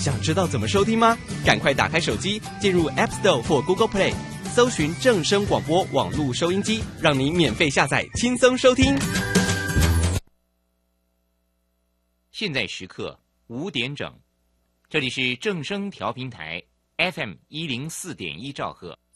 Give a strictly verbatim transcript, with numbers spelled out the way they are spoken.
想知道怎么收听吗？赶快打开手机，进入 App Store 或 Google Play， 搜寻正声广播网络收音机，让你免费下载，轻松收听。 现在时刻五点整，这里是正声调频台 F M 一零四点一兆赫。